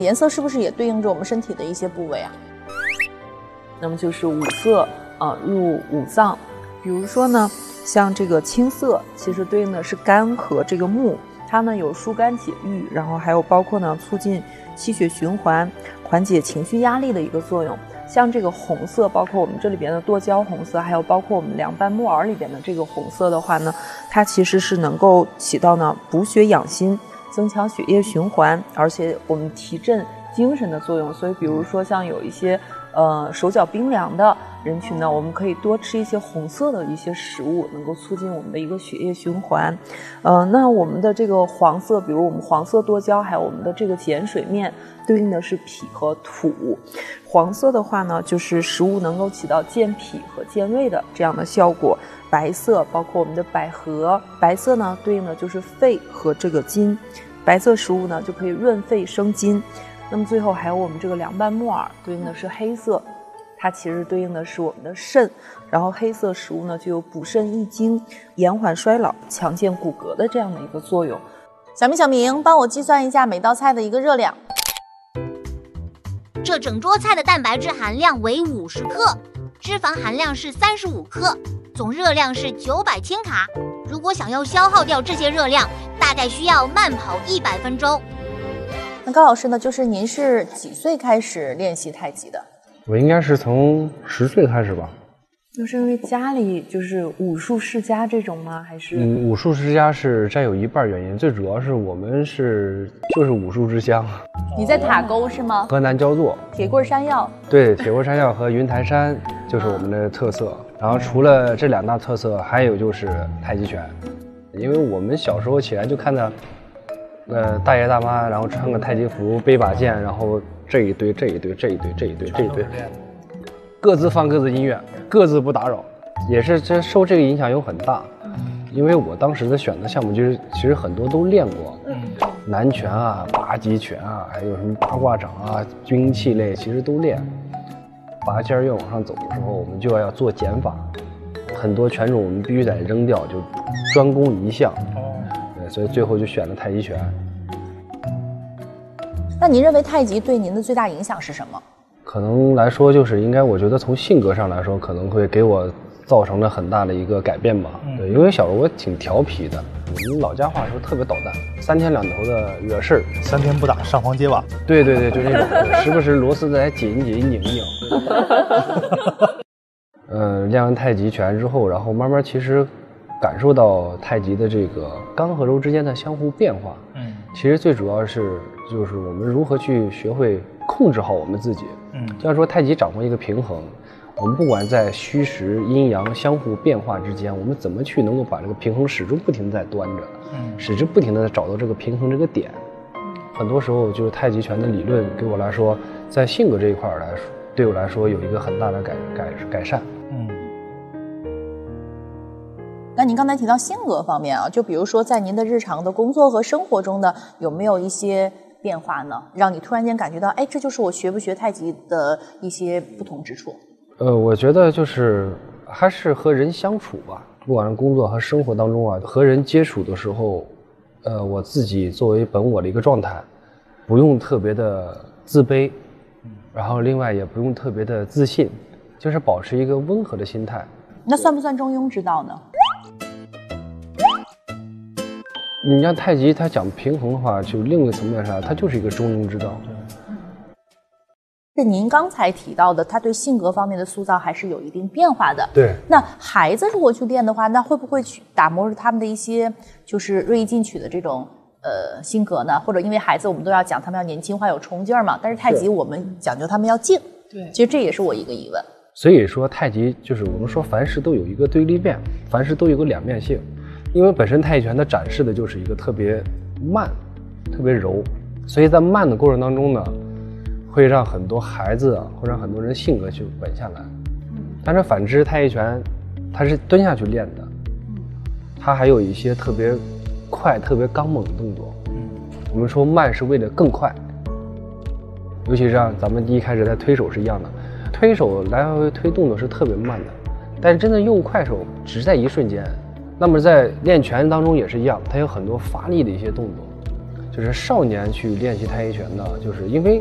颜色是不是也对应着我们身体的一些部位啊？ 那么就是五色入五脏，比如说呢，像这个青色，其实对应的是肝和这个木，它呢有疏肝解郁，然后还有包括呢促进气血循环、缓解情绪压力的一个作用。像这个红色，包括我们这里边的剁椒红色，还有包括我们凉拌木耳里边的这个红色的话呢，它其实是能够起到呢补血养心、增强血液循环，而且我们提振精神的作用。所以比如说像有一些手脚冰凉的人群呢，我们可以多吃一些红色的一些食物，能够促进我们的一个血液循环。那我们的这个黄色，比如我们黄色剁椒，还有我们的这个碱水面，对应的是脾和土。黄色的话呢，就是食物能够起到健脾和健胃的这样的效果。白色包括我们的百合，白色呢对应的就是肺和这个筋，白色食物呢就可以润肺生津。那么最后还有我们这个凉拌木耳，对应的是黑色，它其实对应的是我们的肾，然后黑色食物呢就有补肾益精、延缓衰老、强健骨骼的这样的一个作用。 小明帮我计算一下每道菜的一个热量。 这整桌菜的蛋白质含量为50克，脂肪含量是35克，总热量是900千卡。如果想要消耗掉这些热量，大概需要慢跑100分钟。 那高老师呢，就是您是几岁开始练习太极的？ 我应该是从10岁开始吧。 就是因为家里就是武术世家这种吗？还是？ 武术世家是占有一半原因，最主要是我们就是武术之乡。 你在塔沟是吗？ 河南焦作。 铁棍山药。 对，铁棍山药和云台山就是我们的特色。然后除了这2大特色，还有就是太极拳。因为我们小时候起来就看到，大爷大妈，然后穿个太极服，背把剑，然后这一堆，各自放各自音乐，各自不打扰，也是受这个影响有很大。因为我当时的选择项目就是其实很多都练过，南拳啊、八极拳啊，还有什么八卦掌啊、军器类，其实都练。拔尖越往上走的时候，我们就要做减法，很多拳种我们必须得扔掉，就专攻一项。对，所以最后就选了太极拳。 那您认为太极对您的最大影响是什么？ 可能来说就是应该，我觉得从性格上来说，可能会给我造成了很大的一个改变吧。对，因为小时候我挺调皮的，我们老家话说特别捣蛋，3天2头的惹事儿 ，3天不打上房揭瓦。 对，就那种，时不时螺丝再紧。练完太极拳之后，然后慢慢其实感受到太极的这个刚和柔之间的相互变化。其实最主要就是我们如何去学会控制好我们自己。就像说太极掌握一个平衡，我们不管在虚实阴阳相互变化之间，我们怎么去能够把这个平衡始终不停地在端着，使之不停地找到这个平衡这个点。很多时候就是太极拳的理论给我来说，在性格这一块来说，对我来说有一个很大的改善。 那您刚才提到性格方面啊，就比如说在您的日常的工作和生活中的有没有一些变化呢？让你突然间感觉到，这就是我学不学太极的一些不同之处。 我觉得就是还是和人相处吧，不管是工作和生活当中啊，和人接触的时候，我自己作为本我的一个状态，不用特别的自卑，然后另外也不用特别的自信，就是保持一个温和的心态。 那算不算中庸之道呢？ 你像太极，它讲平衡的话，就另一个层面上，它就是一个中庸之道。 是您刚才提到的，他对性格方面的塑造还是有一定变化的。 对。 那孩子如果去练的话，那会不会去打磨他们的一些就是锐意进取的这种性格呢？或者因为孩子我们都要讲他们要年轻化有冲劲儿嘛，但是太极我们讲究他们要静。对。其实这也是我一个疑问。 所以说太极就是我们说凡事都有一个对立面，凡事都有个两面性。因为本身太极拳它展示的就是一个特别慢、特别柔，所以在慢的过程当中呢，会让很多孩子啊，会让很多人性格去稳下来。但是反之，太极拳它是蹲下去练的，它还有一些特别快、特别刚猛的动作。我们说慢是为了更快，尤其是像咱们一开始在推手是一样的，推手来回推动作是特别慢的，但是真的用快手只在一瞬间。那么在练拳当中也是一样，它有很多发力的一些动作， 就是少年去练习太极拳的，就是因为